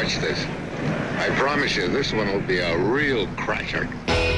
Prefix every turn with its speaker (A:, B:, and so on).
A: watch this. I promise you, this one will be a real cracker.